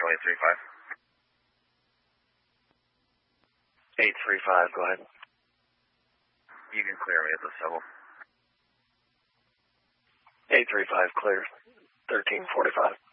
Echo 835. 835, go ahead. You can clear me at the civil. 835, clear. 1345.